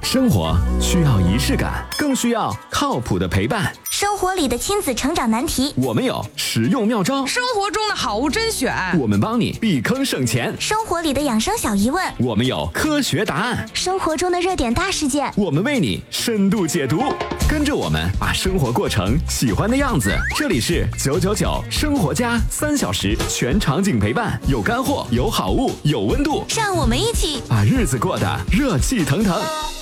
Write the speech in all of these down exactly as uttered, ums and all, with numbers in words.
生活需要仪式感，更需要靠谱的陪伴。 生活里的亲子成长难题， 我们有实用妙招； 生活中的好物甄选， 我们帮你避坑省钱； 生活里的养生小疑问， 我们有科学答案； 生活中的热点大事件， 我们为你深度解读。跟着我们把生活过成喜欢的样子。这里是九九九生活家，三小时全场景陪伴，有干货，有好物，有温度， 让我们一起把日子过得热气腾腾。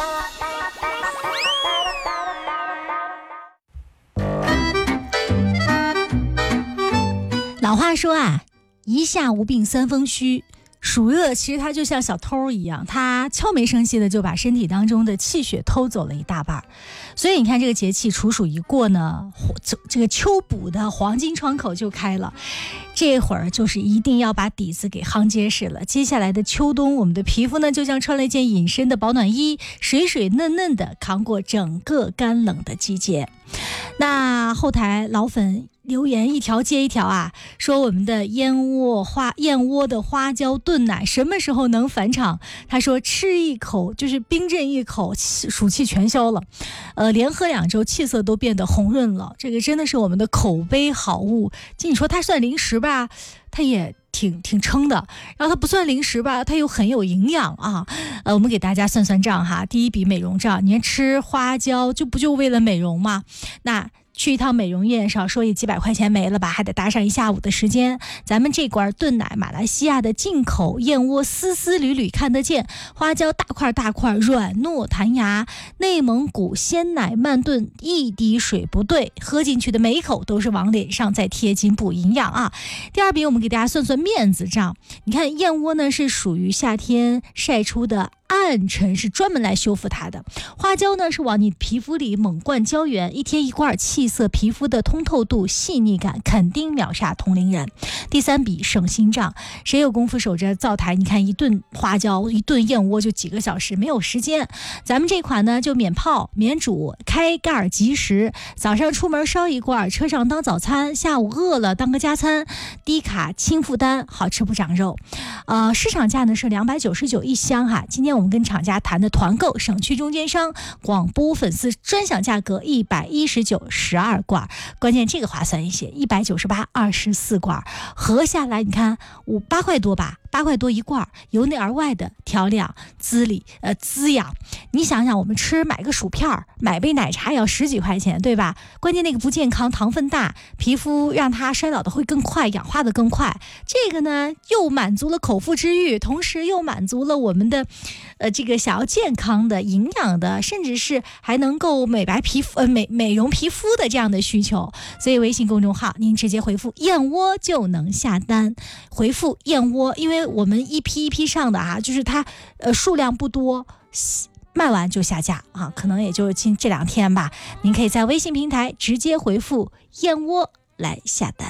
老话说啊，一夏无病三风虚。暑热其实它就像小偷一样，它悄没声息的就把身体当中的气血偷走了一大半。所以你看这个节气处暑一过呢，这个秋补的黄金窗口就开了。这会儿就是一定要把底子给夯结实了。接下来的秋冬，我们的皮肤呢就像穿了一件隐身的保暖衣，水水嫩嫩的扛过整个干冷的季节。那后台老粉留言一条接一条啊，说我们的燕窝花燕窝的花椒炖奶什么时候能返场？他说吃一口就是冰镇一口，暑气全消了，呃，连喝两周，气色都变得红润了。这个真的是我们的口碑好物。就你说它算零食吧，它也挺挺撑的，然后它不算零食吧，它又很有营养啊。呃，我们给大家算算账哈，第一笔美容账，你看吃花椒就不就为了美容吗？那去一趟美容院，少说也几百块钱没了吧，还得搭上一下午的时间。咱们这罐炖奶，马来西亚的进口，燕窝丝丝缕缕看得见，花椒大块大块，软糯弹牙，内蒙古鲜奶慢炖，一滴水不兑，喝进去的每一口都是往脸上再贴金补营养啊。第二笔，我们给大家算算面子账。你看燕窝呢是属于夏天晒出的暗沉，是专门来修复它的。花椒呢是往你皮肤里猛灌胶原，一天一罐，气色皮肤的通透度细腻感肯定秒杀同龄人。第三笔省心账，谁有功夫守着灶台，你看一顿花椒一顿燕窝就几个小时，没有时间。咱们这款呢就免泡免煮，开盖即食，早上出门烧一罐，车上当早餐，下午饿了当个加餐，低卡轻负担，好吃不长肉。呃，市场价呢是两百九十九一箱哈，今天我们跟厂家谈的团购，省去中间商，广播粉丝专享价格一百一十九十二罐，关键这个划算一些，一百九十八二十四罐，合下来你看五八块多吧，八块多一罐，由内而外的调养滋理呃滋养。你想想，我们吃买个薯片，买杯奶茶也要十几块钱，对吧？关键那个不健康，糖分大，皮肤让它衰老的会更快，氧化的更快。这个呢，又满足了口腹之欲，同时又满足了我们的呃这个想要健康的、营养的，甚至是还能够美白皮肤、呃美美容皮肤的这样的需求。所以微信公众号您直接回复燕窝就能下单，回复燕窝，因为我们一批一批上的啊，就是它呃数量不多，卖完就下架啊，可能也就近这两天吧。您可以在微信平台直接回复燕窝来下单。